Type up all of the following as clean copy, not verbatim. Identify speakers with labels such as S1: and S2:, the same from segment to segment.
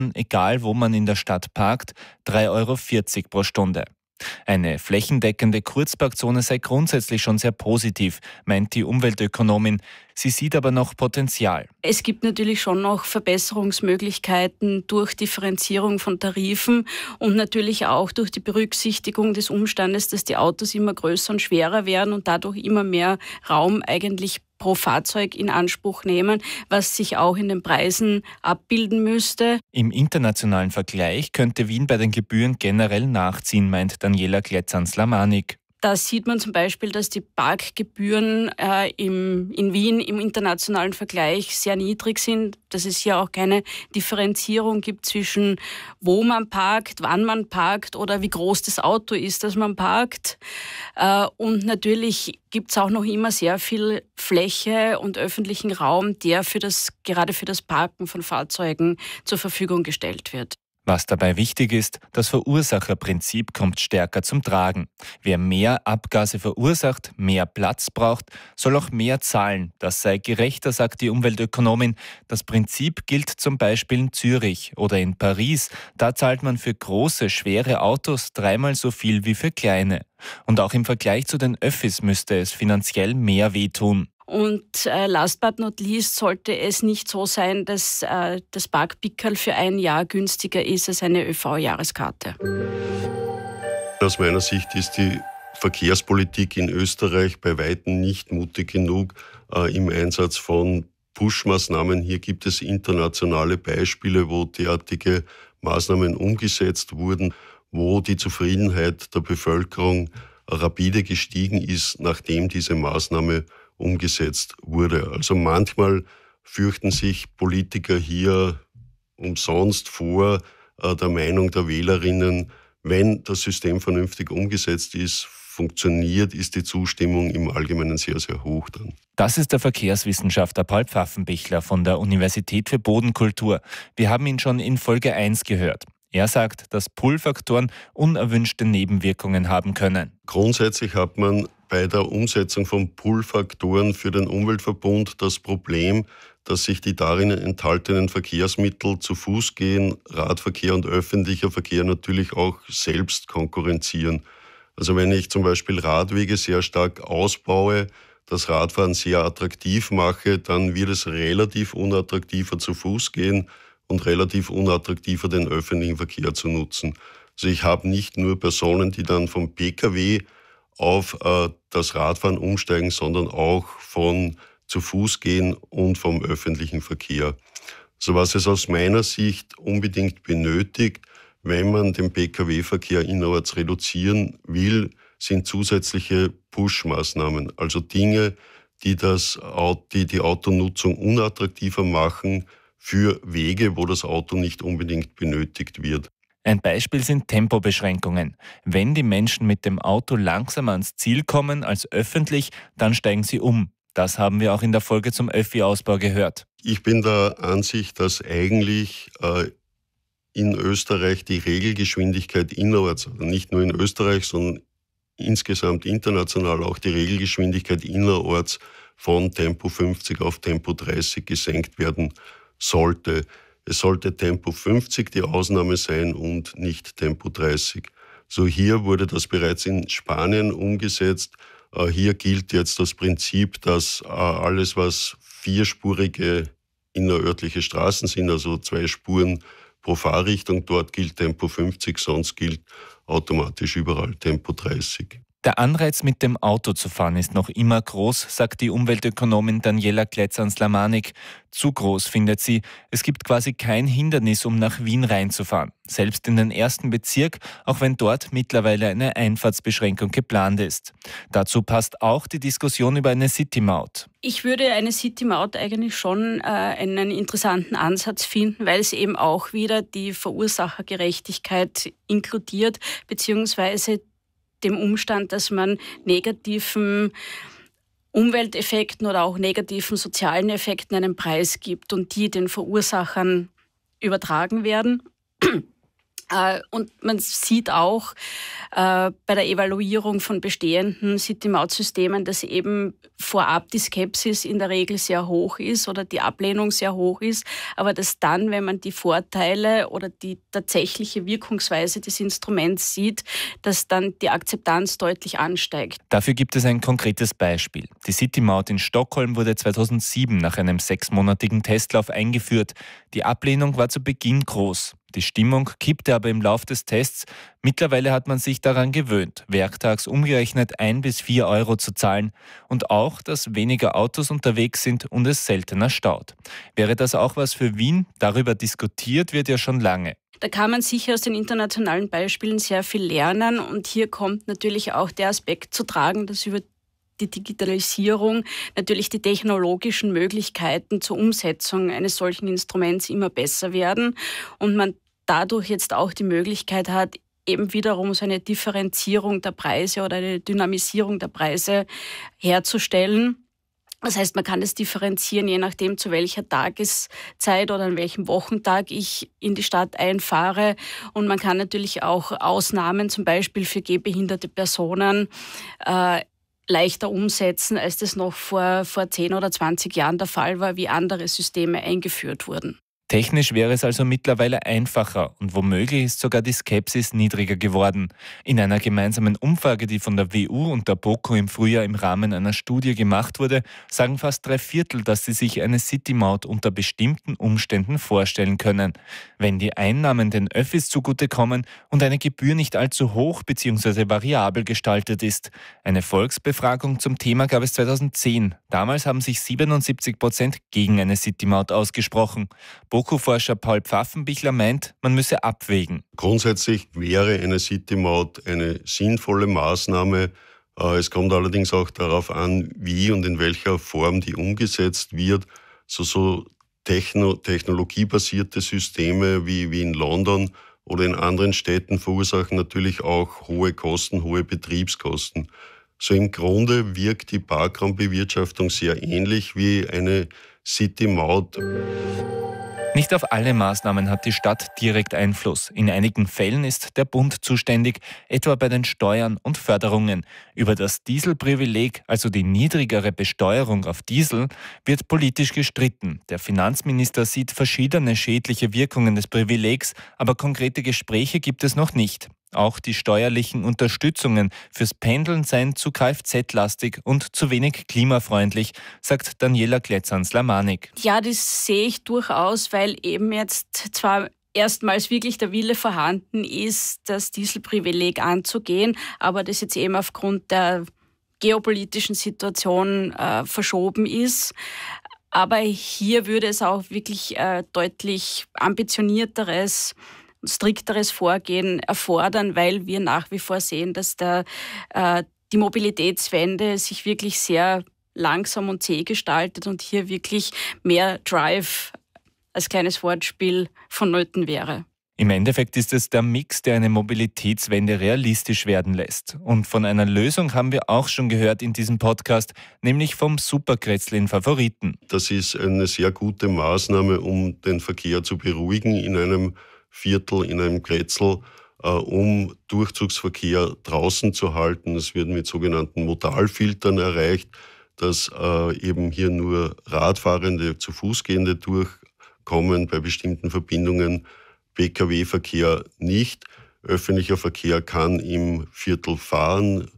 S1: egal wo man in der Stadt parkt, 3,40 € pro Stunde. Eine flächendeckende Kurzparkzone sei grundsätzlich schon sehr positiv, meint die Umweltökonomin. Sie sieht aber noch Potenzial.
S2: Es gibt natürlich schon noch Verbesserungsmöglichkeiten durch Differenzierung von Tarifen und natürlich auch durch die Berücksichtigung des Umstandes, dass die Autos immer größer und schwerer werden und dadurch immer mehr Raum eigentlich pro Fahrzeug in Anspruch nehmen, was sich auch in den Preisen abbilden müsste.
S1: Im internationalen Vergleich könnte Wien bei den Gebühren generell nachziehen, meint Daniela Kletzan-Slamanik.
S2: Da sieht man zum Beispiel, dass die Parkgebühren in Wien im internationalen Vergleich sehr niedrig sind, dass es hier auch keine Differenzierung gibt zwischen wo man parkt, wann man parkt oder wie groß das Auto ist, das man parkt. Und natürlich gibt es auch noch immer sehr viel Fläche und öffentlichen Raum, der gerade für das Parken von Fahrzeugen zur Verfügung gestellt wird.
S1: Was dabei wichtig ist, das Verursacherprinzip kommt stärker zum Tragen. Wer mehr Abgase verursacht, mehr Platz braucht, soll auch mehr zahlen. Das sei gerechter, sagt die Umweltökonomin. Das Prinzip gilt zum Beispiel in Zürich oder in Paris. Da zahlt man für große, schwere Autos 3-mal so viel wie für kleine. Und auch im Vergleich zu den Öffis müsste es finanziell mehr wehtun.
S2: Und last but not least sollte es nicht so sein, dass das Parkpickerl für ein Jahr günstiger ist als eine ÖV-Jahreskarte.
S3: Aus meiner Sicht ist die Verkehrspolitik in Österreich bei weitem nicht mutig genug im Einsatz von Push-Maßnahmen. Hier gibt es internationale Beispiele, wo derartige Maßnahmen umgesetzt wurden, wo die Zufriedenheit der Bevölkerung rapide gestiegen ist, nachdem diese Maßnahme umgesetzt wurde. Also manchmal fürchten sich Politiker hier umsonst vor der Meinung der Wählerinnen, wenn das System vernünftig umgesetzt ist, funktioniert, ist die Zustimmung im Allgemeinen sehr, sehr hoch dann.
S1: Das ist der Verkehrswissenschaftler Paul Pfaffenbichler von der Universität für Bodenkultur. Wir haben ihn schon in Folge 1 gehört. Er sagt, dass Pull-Faktoren unerwünschte Nebenwirkungen haben können.
S3: Grundsätzlich hat man bei der Umsetzung von Pull-Faktoren für den Umweltverbund das Problem, dass sich die darin enthaltenen Verkehrsmittel zu Fuß gehen, Radverkehr und öffentlicher Verkehr natürlich auch selbst konkurrenzieren. Also wenn ich zum Beispiel Radwege sehr stark ausbaue, das Radfahren sehr attraktiv mache, dann wird es relativ unattraktiver zu Fuß gehen und relativ unattraktiver den öffentlichen Verkehr zu nutzen. Also ich habe nicht nur Personen, die dann vom Pkw auf das Radfahren umsteigen, sondern auch von zu Fuß gehen und vom öffentlichen Verkehr. So was es aus meiner Sicht unbedingt benötigt, wenn man den Pkw-Verkehr innerorts reduzieren will, sind zusätzliche Push-Maßnahmen, also Dinge, die die Autonutzung unattraktiver machen für Wege, wo das Auto nicht unbedingt benötigt wird.
S1: Ein Beispiel sind Tempobeschränkungen. Wenn die Menschen mit dem Auto langsamer ans Ziel kommen als öffentlich, dann steigen sie um. Das haben wir auch in der Folge zum Öffi-Ausbau gehört.
S3: Ich bin der Ansicht, dass eigentlich in Österreich die Regelgeschwindigkeit innerorts, also nicht nur in Österreich, sondern insgesamt international auch die Regelgeschwindigkeit innerorts von Tempo 50 auf Tempo 30 gesenkt werden sollte. Es sollte Tempo 50 die Ausnahme sein und nicht Tempo 30. So hier wurde das bereits in Spanien umgesetzt. Hier gilt jetzt das Prinzip, dass alles, was vierspurige innerörtliche Straßen sind, also 2 Spuren pro Fahrrichtung, dort gilt Tempo 50, sonst gilt automatisch überall Tempo 30.
S1: Der Anreiz, mit dem Auto zu fahren, ist noch immer groß, sagt die Umweltökonomin Daniela Kletzan-Slamanik. Zu groß, findet sie. Es gibt quasi kein Hindernis, um nach Wien reinzufahren. Selbst in den ersten Bezirk, auch wenn dort mittlerweile eine Einfahrtsbeschränkung geplant ist. Dazu passt auch die Diskussion über eine City-Maut.
S2: Ich würde eine City-Maut eigentlich schon einen interessanten Ansatz finden, weil es eben auch wieder die Verursachergerechtigkeit inkludiert, beziehungsweise dem Umstand, dass man negativen Umwelteffekten oder auch negativen sozialen Effekten einen Preis gibt und die den Verursachern übertragen werden. Und man sieht auch bei der Evaluierung von bestehenden City-Maut-Systemen, dass eben vorab die Skepsis in der Regel sehr hoch ist oder die Ablehnung sehr hoch ist, aber dass dann, wenn man die Vorteile oder die tatsächliche Wirkungsweise des Instruments sieht, dass dann die Akzeptanz deutlich ansteigt.
S1: Dafür gibt es ein konkretes Beispiel. Die City-Maut in Stockholm wurde 2007 nach einem 6-monatigen Testlauf eingeführt. Die Ablehnung war zu Beginn groß. Die Stimmung kippte aber im Lauf des Tests. Mittlerweile hat man sich daran gewöhnt, werktags umgerechnet 1 bis 4 Euro zu zahlen. Und auch, dass weniger Autos unterwegs sind und es seltener staut. Wäre das auch was für Wien? Darüber diskutiert wird ja schon lange.
S2: Da kann man sicher aus den internationalen Beispielen sehr viel lernen. Und hier kommt natürlich auch der Aspekt zu tragen, dass über die Digitalisierung natürlich die technologischen Möglichkeiten zur Umsetzung eines solchen Instruments immer besser werden und man dadurch jetzt auch die Möglichkeit hat, eben wiederum so eine Differenzierung der Preise oder eine Dynamisierung der Preise herzustellen. Das heißt, man kann es differenzieren, je nachdem, zu welcher Tageszeit oder an welchem Wochentag ich in die Stadt einfahre. Und man kann natürlich auch Ausnahmen, zum Beispiel für gehbehinderte Personen, leichter umsetzen, als das noch vor 10 oder 20 Jahren der Fall war, wie andere Systeme eingeführt wurden.
S1: Technisch wäre es also mittlerweile einfacher und womöglich ist sogar die Skepsis niedriger geworden. In einer gemeinsamen Umfrage, die von der WU und der BOKU im Frühjahr im Rahmen einer Studie gemacht wurde, sagen fast 3/4, dass sie sich eine City-Maut unter bestimmten Umständen vorstellen können. Wenn die Einnahmen den Öffis zugutekommen und eine Gebühr nicht allzu hoch bzw. variabel gestaltet ist. Eine Volksbefragung zum Thema gab es 2010. Damals haben sich 77% gegen eine City-Maut ausgesprochen. BOKU-Forscher Paul Pfaffenbichler meint, man müsse abwägen.
S3: Grundsätzlich wäre eine City-Maut eine sinnvolle Maßnahme. Es kommt allerdings auch darauf an, wie und in welcher Form die umgesetzt wird. So technologiebasierte Systeme wie in London oder in anderen Städten verursachen natürlich auch hohe Kosten, hohe Betriebskosten. So im Grunde wirkt die Parkraumbewirtschaftung sehr ähnlich wie eine City-Maut.
S1: Nicht auf alle Maßnahmen hat die Stadt direkt Einfluss. In einigen Fällen ist der Bund zuständig, etwa bei den Steuern und Förderungen. Über das Dieselprivileg, also die niedrigere Besteuerung auf Diesel, wird politisch gestritten. Der Finanzminister sieht verschiedene schädliche Wirkungen des Privilegs, aber konkrete Gespräche gibt es noch nicht. Auch die steuerlichen Unterstützungen fürs Pendeln seien zu Kfz-lastig und zu wenig klimafreundlich, sagt Daniela Kletzan-Slamanik.
S2: Ja, das sehe ich durchaus, weil eben jetzt zwar erstmals wirklich der Wille vorhanden ist, das Dieselprivileg anzugehen, aber das jetzt eben aufgrund der geopolitischen Situation verschoben ist. Aber hier würde es auch wirklich deutlich ambitionierteres, strikteres Vorgehen erfordern, weil wir nach wie vor sehen, dass die Mobilitätswende sich wirklich sehr langsam und zäh gestaltet und hier wirklich mehr Drive als kleines Wortspiel vonnöten wäre.
S1: Im Endeffekt ist es der Mix, der eine Mobilitätswende realistisch werden lässt. Und von einer Lösung haben wir auch schon gehört in diesem Podcast, nämlich vom Superkretzl in Favoriten.
S3: Das ist eine sehr gute Maßnahme, um den Verkehr zu beruhigen in einem Viertel, in einem Kretzel, um Durchzugsverkehr draußen zu halten. Es wird mit sogenannten Modalfiltern erreicht, dass eben hier nur Radfahrende, zu Fußgehende durchkommen, bei bestimmten Verbindungen, Pkw-Verkehr nicht. Öffentlicher Verkehr kann im Viertel fahren,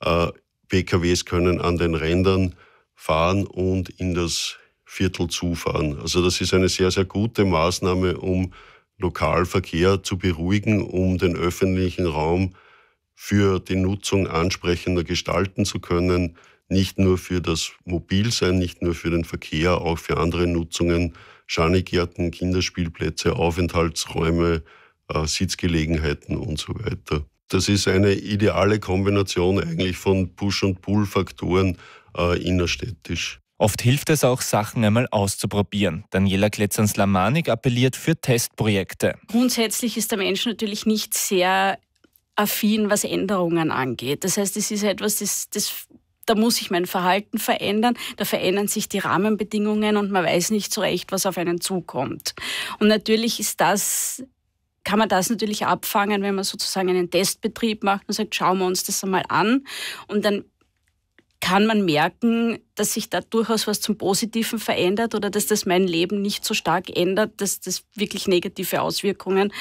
S3: Pkws können an den Rändern fahren und in das Viertel zufahren. Also das ist eine sehr, sehr gute Maßnahme, um Lokalverkehr zu beruhigen, um den öffentlichen Raum für die Nutzung ansprechender gestalten zu können. Nicht nur für das Mobilsein, nicht nur für den Verkehr, auch für andere Nutzungen, Schanigärten, Kinderspielplätze, Aufenthaltsräume, Sitzgelegenheiten und so weiter. Das ist eine ideale Kombination eigentlich von Push- und Pull-Faktoren innerstädtisch.
S1: Oft hilft es auch, Sachen einmal auszuprobieren. Daniela Kletzan-Slamanik appelliert für Testprojekte.
S2: Grundsätzlich ist der Mensch natürlich nicht sehr affin, was Änderungen angeht. Das heißt, es ist etwas, da muss sich mein Verhalten verändern, da verändern sich die Rahmenbedingungen und man weiß nicht so recht, was auf einen zukommt. Und natürlich ist das kann man das natürlich abfangen, wenn man sozusagen einen Testbetrieb macht und sagt, schauen wir uns das einmal an. Und dann kann man merken, dass sich da durchaus was zum Positiven verändert oder dass das mein Leben nicht so stark ändert, dass das wirklich negative Auswirkungen